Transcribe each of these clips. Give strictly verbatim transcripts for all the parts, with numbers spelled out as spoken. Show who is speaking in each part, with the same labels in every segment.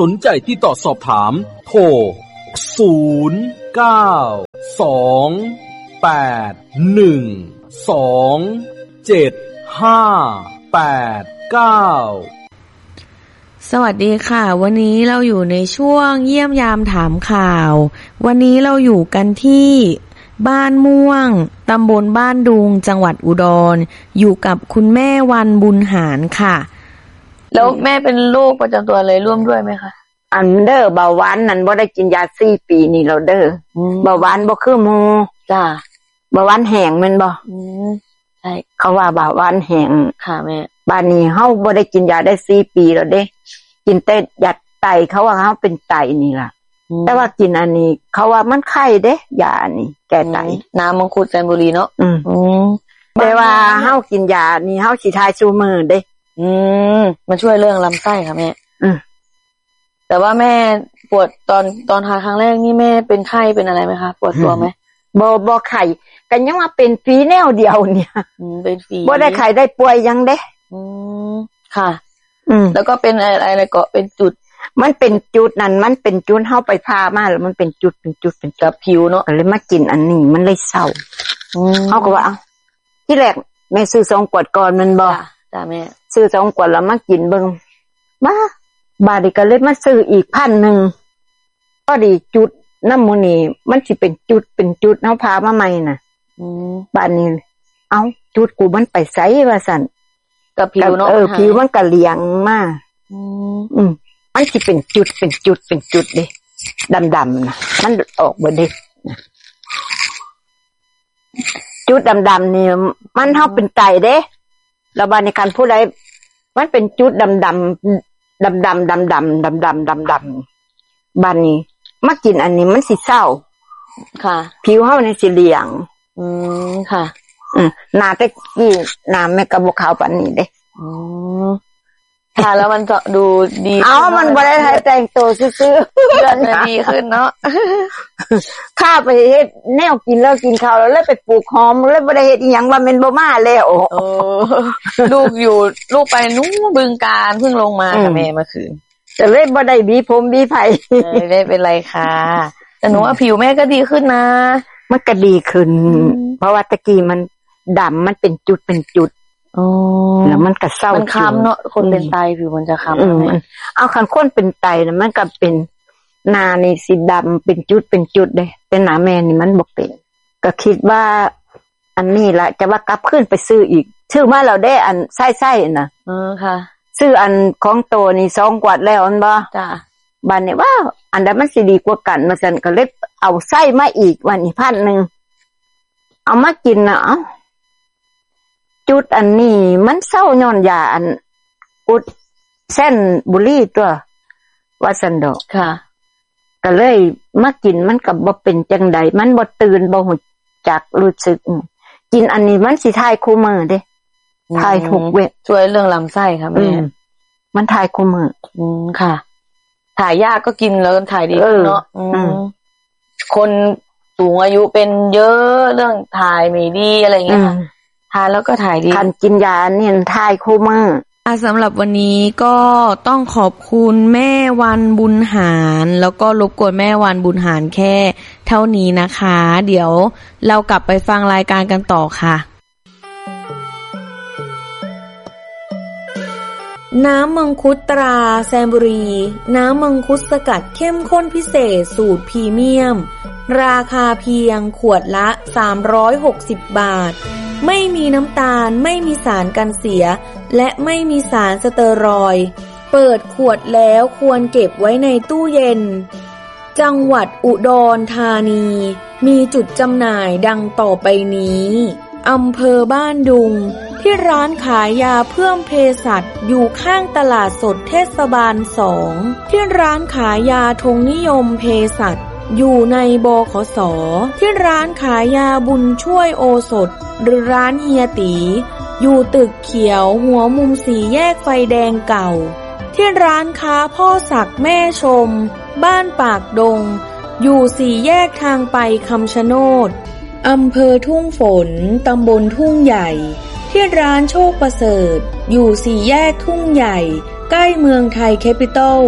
Speaker 1: สนใจติดต่อสอบถามโทรศูนย์ เก้า สอง แปด หนึ่ง สอง เจ็ด ห้า แปด เก้า
Speaker 2: สวัสดีค่ะวันนี้เราอยู่ในช่วงเยี่ยมยามถามข่าววันนี้เราอยู่กันที่บ้านม่วงตำบลบ้านดุงจังหวัดอุดรอยู่กับคุณแม่วันบุญหารค่ะ
Speaker 3: แล้วแม่เป็นโรคประจำตัวอะไรร่วมด้วยไหมคะ
Speaker 4: อันเด้อเบาหวานนั่นบ่ได้กินยาสี่ปีนี่เราเด้อเบาหวานบ่คือหมู่
Speaker 3: จ้า
Speaker 4: เบาหวานแห้งแม่นบ่
Speaker 3: อืมใช่
Speaker 4: เขาว่าเบาหวานแห้ง
Speaker 3: ค่ะแม่
Speaker 4: บ้านนี้เฮาบ่ได้กินยาได้สี่ปีแล้วเด้กินแต่ยาไตเขาว่าเฮาเป็นไตนี่ล่ะแต่ว่ากินอันนี้เขาว่ามันไข้เด้ยาอันนี้แก้ไต
Speaker 3: น้ำมังคุดแซนบุรีเนาะ
Speaker 4: อืมอืมแต่ว่าเฮากินยานี่เฮาสิทายชูมือเด้
Speaker 3: อืมมันช่วยเรื่องลำไส้ค่ะแม่
Speaker 4: อืม
Speaker 3: แต่ว่าแม่ปวดตอนตอนทานครั้งแรกนี่แม่เป็นไข้เป็นอะไรไหมคะปวดตัวไหม
Speaker 4: บ่บ่ไข้กันยังว่าเป็นฝีแนวเดียวเนี่ย
Speaker 3: อืมเป็นฝี
Speaker 4: บ่ได้ไข้ได้ป่วยยังเด้
Speaker 3: อืมค่ะ
Speaker 4: อืม
Speaker 3: แล้วก็เป็นอะไรอะไรก็เป็นจุด
Speaker 4: มันเป็นจุดนั้นมันเป็นจุดเฮาไปพามาแล้วมันเป็นจุดเป็นจุดเป็น
Speaker 3: กับผิวเนาะ
Speaker 4: ก็เลยมากินอันนี้มันเลยเศร้า
Speaker 3: อืม
Speaker 4: เฮาก็ว่าเอ้าที่แรกแม่ซื้อสองขวดก่อนมันบ่
Speaker 3: จ้ะแม่
Speaker 4: ซื้อสองขวดแล้วมากินเบิ่งมาบาดนี้ก็เลยมาซื้ออีกพันนึงก็ดีจุดน้ำมูนี่มันสิเป็นจุดเป็นจุดเฮาพามาใหม่น่ะ
Speaker 3: อืม
Speaker 4: บาดนี้เอ้าจุดกูมันไปไสว่าซั่น
Speaker 3: กับผิวเนาะ
Speaker 4: เออผิวมันก็เลียงมา
Speaker 3: อืม
Speaker 4: อืมมันสิเป็นจุดเป็นจุดเป็นจุดเด้ดำๆน่ะมันออกเบิดเด้จุดดำๆนี่มันเฮาเป็นไตเด้แล้วบาดนี้คันผู้ใดมันเป็นจุดดำๆดำๆดำๆดำๆดำๆบาดนี้มากินอันนี้มันสิเศร้า
Speaker 3: ค่ะ
Speaker 4: ผิวเฮานี่สิเหลียง
Speaker 3: อืมค่ะ
Speaker 4: อืมหน้าแต่กี้หน้าแม่ก็บ่ขาวปานนี้เด้
Speaker 3: อืมค่ะแล้วมันจะดูดี
Speaker 4: เอ้ามันบ่ได้ให้แต่งตัวซื่อๆ
Speaker 3: เดือนดีขึ้นเนาะ
Speaker 4: ข้าไปเฮ็ดแนวกินแล้วกินข้าวแล้วเลยไปปลูกหอมแล้วบ่ได้เฮ็ดอีหยังว่าแม่นบ่มาแล้ว
Speaker 3: โอ้ลูกอยู่ลูกไปนู้นบึงกาฬเพิ่งลงมาค่ะแม่เมื่อคืน
Speaker 4: แต่เลยบ่ได้บีผมบีไผ
Speaker 3: ไม่ได้เป็นไรค่ะแต่หนูว่าผิวแม่ก็ดีขึ้นนะ
Speaker 4: มันก็ดีขึ้นเพราะว่าตะกี้มันดำมันเป็นจุดเป็นจุด
Speaker 3: อ๋อ
Speaker 4: แล้วมันก็เศร้า
Speaker 3: มันค้ำเนาะคนเป็นไตผิวมันจะค้
Speaker 4: ำเอาคันคนเป็นไตน่ะมันก็เป็นหน้านี่สีดำเป็นจุดเป็นจุดเด้แต่หน้าแม่นี่มันบ่เป็นก็คิดว่าอันนี้ล่ะจะว่ากลับขึ้นไปซื้ออีกชื่อมาแล้วได้อันไส้ๆน่ะ
Speaker 3: เออค่ะ
Speaker 4: ซื้ออันของโตนี่สองขวดแล้วอันบ่
Speaker 3: จ้ะ
Speaker 4: บัดนี้ว่าอันใดมันสิดีกว่ากันว่าซั่นก็เลยเอาไส้มาอีกวันนี้พันนึงเอามากินน่ะเอ้าจุดอันนี้มันเศร้าย้อนยาอันอุดเส้นบุหรี่ตัวว่าซั่นดอก
Speaker 3: ค่ะ
Speaker 4: ก็เลยมากินมันก็บ่เป็นจังได๋มันบ่ตื่นบ่ฮู้จักรู้สึกกินอันนี้มันสิทายคู่มื้อเด้ทายทุกเวท
Speaker 3: ช่วยเรื่องลำไส้ค่ะแม่
Speaker 4: มันทายคู่มื้อ
Speaker 3: อืมค่ะถ่ายยากก็กินแล้วถ่ายดีเนาะอืมคนสูงอายุเป็นเยอะเรื่องถ่ายไม่ดีอะไรอย่างเงี้ยทานแล้วก็ถ่ายดี
Speaker 4: คันกินยาเนี่ยถ่ายคู่มือ
Speaker 2: อ่ะสำหรับวันนี้ก็ต้องขอบคุณแม่วันบุญหารแล้วก็รบกวนแม่วันบุญหารแค่เท่านี้นะคะเดี๋ยวเรากลับไปฟังรายการกันต่อค่ะน้ำมังคุดตราแซมบุรีน้ำมังคุดสกัดเข้มข้นพิเศษสูตรพรีเมียมราคาเพียงขวดละสามร้อยหกสิบบาทไม่มีน้ำตาลไม่มีสารกันเสียและไม่มีสารสเตอรอยด์เปิดขวดแล้วควรเก็บไว้ในตู้เย็นจังหวัดอุดรธานีมีจุดจำหน่ายดังต่อไปนี้อำเภอบ้านดุงที่ร้านขายยาเพิ่มเภสัชอยู่ข้างตลาดสดเทศบาลสองที่ร้านขายยาธงนิยมเภสัชอยู่ในบขส.ที่ร้านขายยาบุญช่วยโอสถหรือร้านเฮียตีอยู่ตึกเขียวหัวมุมสี่แยกไฟแดงเก่าที่ร้านค้าพ่อศักดิ์แม่ชมบ้านปากดงอยู่สี่แยกทางไปคำชะโนดอำเภอทุ่งฝนตำบลทุ่งใหญ่ที่ร้านโชคประเสริฐอยู่สี่แยกทุ่งใหญ่ใกล้เมืองไทยแคปิตอล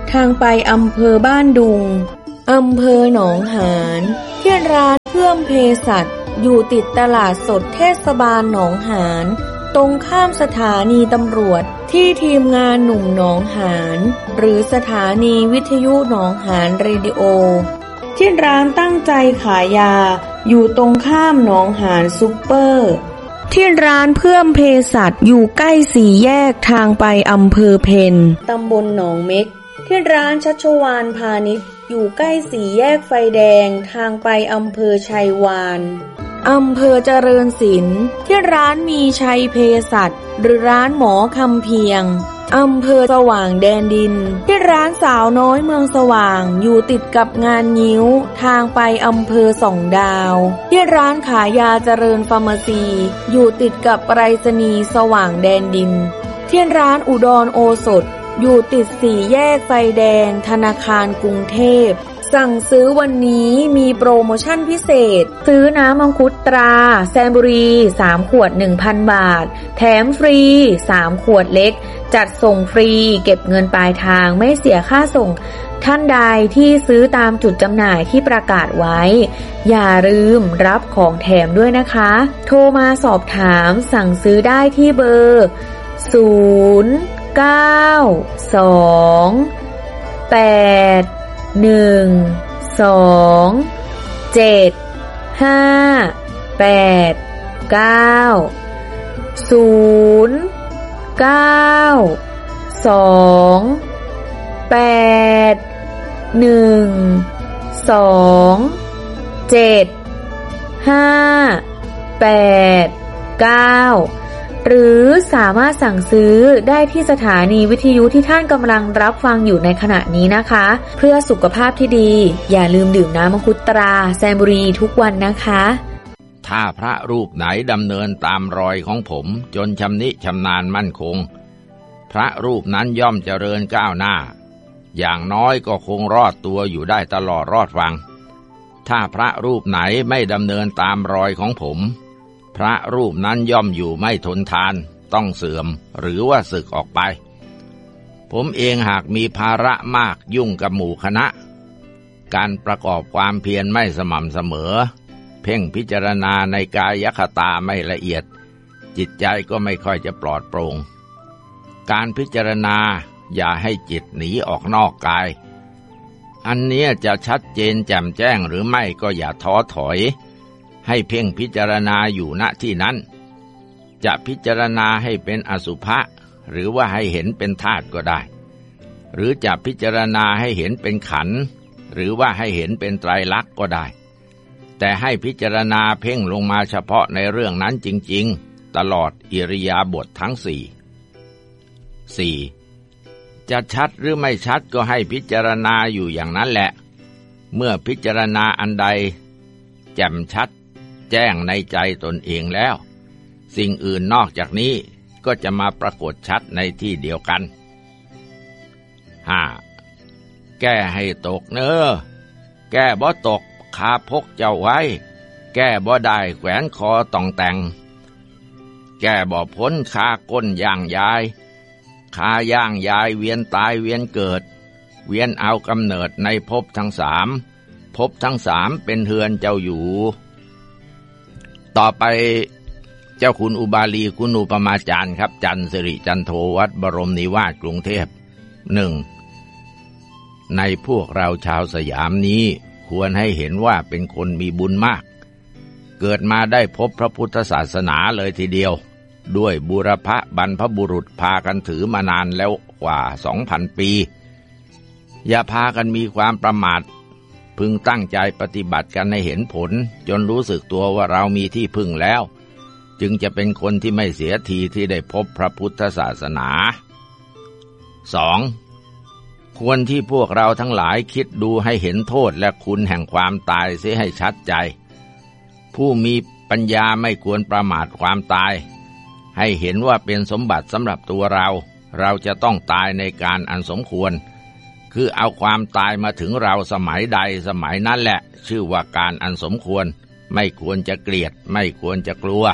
Speaker 2: ทางไปอำเภอบ้านดุงอำเภอหนองหานที่ร้านเพื่อมเภสัชอยู่ติดตลาดสดเทศบาลหนองหานตรงข้ามสถานีตำรวจที่ทีมงานหนุ่มหนองหานหรือสถานีวิทยุหนองหานเรดิโอที่ร้านตั้งใจขายยาอยู่ตรงข้ามหนองหานซุปเปอร์ที่ร้านเพื่อมเภสัชอยู่ใกล้สี่แยกทางไปอำเภอเพ็ญตำบลหนองเม็กที่ร้านชัชวาลพาณิชย์อยู่ใกล้สี่แยกไฟแดงทางไปอำเภอชัยวานอำเภอเจริญศิลป์ที่ร้านมีชัยเภสัชหรือร้านหมอคำเพียงอำเภอสว่างแดนดินที่ร้านสาวน้อยเมืองสว่างอยู่ติดกับงานงิ้วทางไปอำเภอสองดาวที่ร้านขายยาเจริญฟาร์มาซีอยู่ติดกับไปรษณีย์สว่างแดนดินที่ร้านอุดรโอสถอยู่ติดสี่แยกไฟแดงธนาคารกรุงเทพสั่งซื้อวันนี้มีโปรโมชั่นพิเศษซื้อน้ำมังคุดตราแซมบุรีสามขวด หนึ่งพัน บาทแถมฟรีสามขวดเล็กจัดส่งฟรีเก็บเงินปลายทางไม่เสียค่าส่งท่านใดที่ซื้อตามจุดจำหน่ายที่ประกาศไว้อย่าลืมรับของแถมด้วยนะคะโทรมาสอบถามสั่งซื้อได้ที่เบอร์ศูนย์ เก้า สอง แปด หนึ่ง สอง เจ็ด ห้า แปด เก้า ศูนย์ เก้า สอง แปด หนึ่ง สอง เจ็ด ห้า แปด เก้าหรือสามารถสั่งซื้อได้ที่สถานีวิทยุที่ท่านกำลังรับฟังอยู่ในขณะนี้นะคะเพื่อสุขภาพที่ดีอย่าลืมดื่มน้ำมังคุดตราแซมบุรีทุกวันนะคะ
Speaker 5: ถ้าพระรูปไหนดำเนินตามรอยของผมจนชำนิชำนาญมั่นคงพระรูปนั้นย่อมเจริญก้าวหน้าอย่างน้อยก็คงรอดตัวอยู่ได้ตลอดรอดฟังถ้าพระรูปไหนไม่ดำเนินตามรอยของผมพระรูปนั้นย่อมอยู่ไม่ทนทานต้องเสื่อมหรือว่าสึกออกไปผมเองหากมีภาระมากยุ่งกับหมู่คณะการประกอบความเพียรไม่สม่ำเสมอเพ่งพิจารณาในกายคตาไม่ละเอียดจิตใจก็ไม่ค่อยจะปลอดโปร่งการพิจารณาอย่าให้จิตหนีออกนอกกายอันนี้จะชัดเจนแจ่มแจ้งหรือไม่ก็อย่าท้อถอยให้เพ่งพิจารณาอยู่ณที่นั้นจะพิจารณาให้เป็นอสุภะหรือว่าให้เห็นเป็นธาตุก็ได้หรือจะพิจารณาให้เห็นเป็นขันธ์หรือว่าให้เห็นเป็นไตรลักษณ์ก็ได้แต่ให้พิจารณาเพ่งลงมาเฉพาะในเรื่องนั้นจริงๆตลอดอิริยาบถทั้งสี่ สี่ จะชัดหรือไม่ชัดก็ให้พิจารณาอยู่อย่างนั้นแหละเมื่อพิจารณาอันใดแจ่มชัดแจ้งในใจตนเองแล้วสิ่งอื่นนอกจากนี้ก็จะมาปรากฏชัดในที่เดียวกัน ห้า แก้ให้ตกเนอแก้บ่ตกคาพกเจ้าไว้แก้บ่ได้แขวนคอต้องแต่งแก้บ่พ้นคาก้นย่างยายคาย่างยายเวียนตายเวียนเกิดเวียนเอากำเนิดในภพทั้งสามภพทั้งสามเป็นเฮือนเจ้าอยู่ต่อไปเจ้าคุณอุบาลีคุณอุปมาจารย์ครับจันสิริจันโทวัดบรมนิวาสกรุงเทพหนึ่งในพวกเราชาวสยามนี้ควรให้เห็นว่าเป็นคนมีบุญมากเกิดมาได้พบพระพุทธศาสนาเลยทีเดียวด้วยบูรพบรรพบุรุษพากันถือมานานแล้วกว่า สองพัน ปีอย่าพากันมีความประมาทพึงตั้งใจปฏิบัติกันให้เห็นผลจนรู้สึกตัวว่าเรามีที่พึ่งแล้วจึงจะเป็นคนที่ไม่เสียทีที่ได้พบพระพุทธศาสนา สอง ควรที่พวกเราทั้งหลายคิดดูให้เห็นโทษและคุณแห่งความตายเสียให้ชัดใจผู้มีปัญญาไม่ควรประมาทความตายให้เห็นว่าเป็นสมบัติสำหรับตัวเราเราจะต้องตายในการอันสมควรคือเอาความตายมาถึงเราสมัยใดสมัยนั้นแหละชื่อว่าการอันสมควรไม่ควรจะเกลียดไม่ควรจะกลัว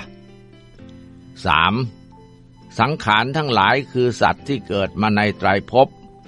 Speaker 5: สาม สังขารทั้งหลายคือสัตว์ที่เกิดมาในไตรภพ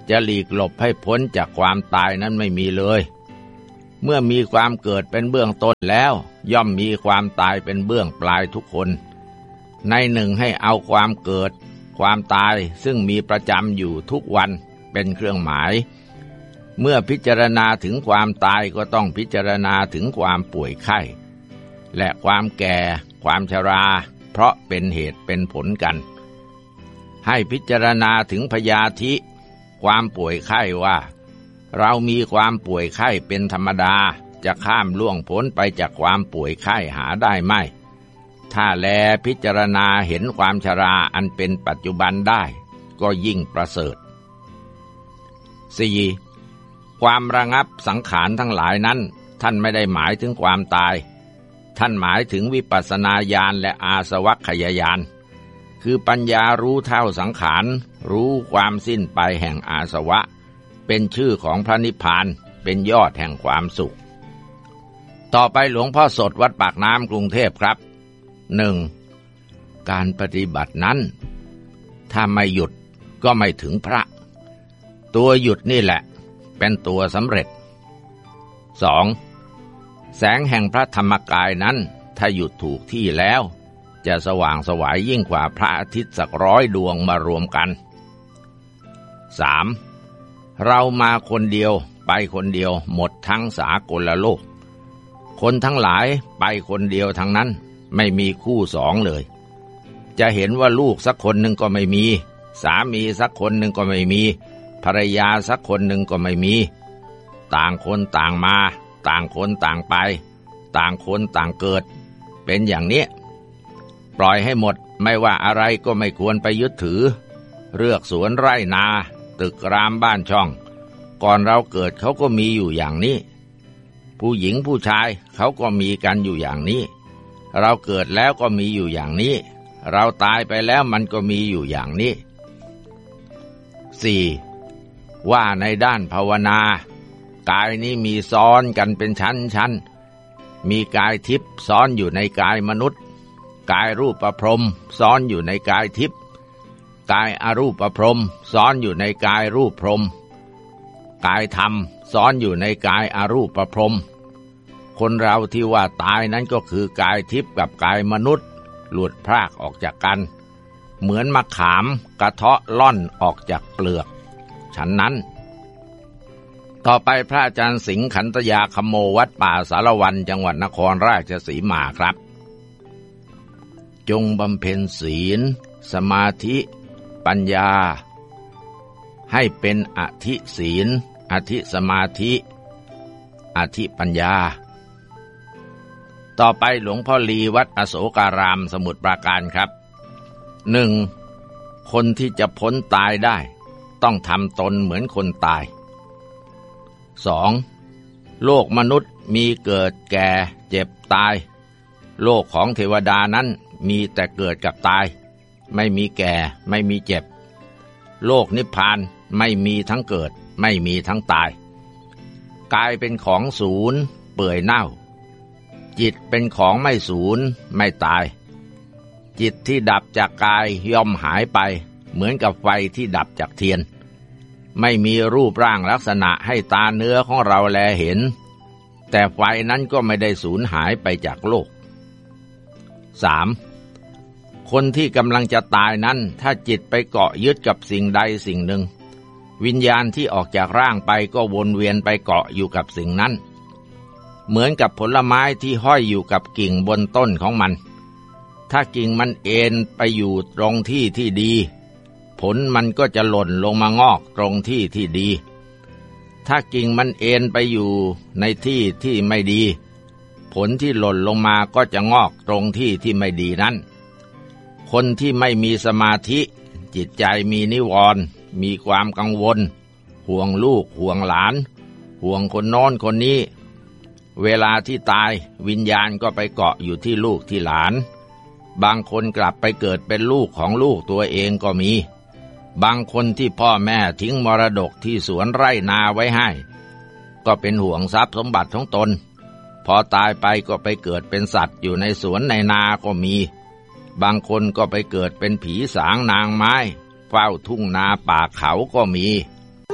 Speaker 5: จะหลีกหลบให้พ้นจากความตายนั้นไม่มีเลยเมื่อมีความเกิดเป็นเบื้องต้นแล้วย่อมมีความตายเป็นเบื้องปลายทุกคนในหนึ่งให้เอาความเกิดความตายซึ่งมีประจำอยู่ทุกวันเป็นเครื่องหมายเมื่อพิจารณาถึงความตายก็ต้องพิจารณาถึงความป่วยไข้และความแก่ความชราเพราะเป็นเหตุเป็นผลกันให้พิจารณาถึงพยาธิความป่วยไข้ว่าเรามีความป่วยไข้เป็นธรรมดาจะข้ามล่วงพ้นไปจากความป่วยไข้หาได้ไหมถ้าแลพิจารณาเห็นความชราอันเป็นปัจจุบันได้ก็ยิ่งประเสริฐ สี่ ความระงับสังขารทั้งหลายนั้นท่านไม่ได้หมายถึงความตายท่านหมายถึงวิปัสสนาญาณและอาสวัคคยญาณคือปัญญารู้เท่าสังขารรู้ความสิ้นไปแห่งอาสวะเป็นชื่อของพระนิพพานเป็นยอดแห่งความสุขต่อไปหลวงพ่อสดวัดปากน้ำกรุงเทพครับ หนึ่ง การปฏิบัตินั้นถ้าไม่หยุดก็ไม่ถึงพระตัวหยุดนี่แหละเป็นตัวสำเร็จ สอง แสงแห่งพระธรรมกายนั้นถ้าหยุดถูกที่แล้วจะสว่างไสวยิ่งกว่าพระอาทิตย์สักร้อยดวงมารวมกัน สาม เรามาคนเดียวไปคนเดียวหมดทั้งสากลโลกคนทั้งหลายไปคนเดียวทั้งนั้นไม่มีคู่สองเลยจะเห็นว่าลูกสักคนหนึ่งก็ไม่มีสามีสักคนหนึ่งก็ไม่มีภรรยาสักคนหนึ่งก็ไม่มีต่างคนต่างมาต่างคนต่างไปต่างคนต่างเกิดเป็นอย่างนี้ปล่อยให้หมดไม่ว่าอะไรก็ไม่ควรไปยึดถือเรือกสวนไร่นาตึกรามบ้านช่องก่อนเราเกิดเขาก็มีอยู่อย่างนี้ผู้หญิงผู้ชายเขาก็มีกันอยู่อย่างนี้เราเกิดแล้วก็มีอยู่อย่างนี้เราตายไปแล้วมันก็มีอยู่อย่างนี้ สี่ ว่าในด้านภาวนากายนี้มีซ้อนกันเป็นชั้นๆมีกายทิพย์ซ้อนอยู่ในกายมนุษย์กายรูปประพรหมซ้อนอยู่ในกายทิพย์กายอรูปประพรหมซ้อนอยู่ในกายรูปพรหมกายธรรมซ้อนอยู่ในกายอรูปประพรหมคนเราที่ว่าตายนั้นก็คือกายทิพย์กับกายมนุษย์หลุดพรากออกจากกันเหมือนมะขามกระเทาะล่อนออกจากเปลือกฉันนั้นต่อไปพระอาจารย์สิงห์ขันตยาคโมวัดป่าสารวันจังหวัดนครราชสีมาครับจงบำเพ็ญศีลสมาธิปัญญาให้เป็นอธิศีลอธิสมาธิอธิปัญญาต่อไปหลวงพ่อลีวัดอโศการามสมุทรปราการครับ หนึ่ง คนที่จะพ้นตายได้ต้องทำตนเหมือนคนตาย สอง โลกมนุษย์มีเกิดแก่เจ็บตายโลกของเทวดานั้นมีแต่เกิดกับตายไม่มีแก่ไม่มีเจ็บโลกนิพพานไม่มีทั้งเกิดไม่มีทั้งตายกายเป็นของสูญเปื่อยเน่าจิตเป็นของไม่สูญไม่ตายจิตที่ดับจากกายย่อมหายไปเหมือนกับไฟที่ดับจากเทียนไม่มีรูปร่างลักษณะให้ตาเนื้อของเราแลเห็นแต่ไฟนั้นก็ไม่ได้สูญหายไปจากโลก สาม คนที่กำลังจะตายนั้นถ้าจิตไปเกาะยึดกับสิ่งใดสิ่งหนึ่งวิญญาณที่ออกจากร่างไปก็วนเวียนไปเกาะอยู่กับสิ่งนั้นเหมือนกับผลไม้ที่ห้อยอยู่กับกิ่งบนต้นของมันถ้ากิ่งมันเอ็นไปอยู่ตรงที่ที่ดีผลมันก็จะหล่นลงมางอกตรงที่ที่ดีถ้ากิ่งมันเอ็นไปอยู่ในที่ที่ไม่ดีผลที่หล่นลงมาก็จะงอกตรงที่ที่ไม่ดีนั้นคนที่ไม่มีสมาธิจิตใจมีนิวรณ์มีความกังวลห่วงลูกห่วงหลานห่วงคนโน้นคนนี้เวลาที่ตายวิญญาณก็ไปเกาะอยู่ที่ลูกที่หลานบางคนกลับไปเกิดเป็นลูกของลูกตัวเองก็มีบางคนที่พ่อแม่ทิ้งมรดกที่สวนไร่นาไว้ให้ก็เป็นห่วงทรัพย์สมบัติของตนพอตายไปก็ไปเกิดเป็นสัตว์อยู่ในสวนในนาก็มีบางคนก็ไปเกิดเป็นผีสางนางไม้เฝ้าทุ่งนาป่าเขาก็มี
Speaker 4: ข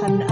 Speaker 6: ฉัน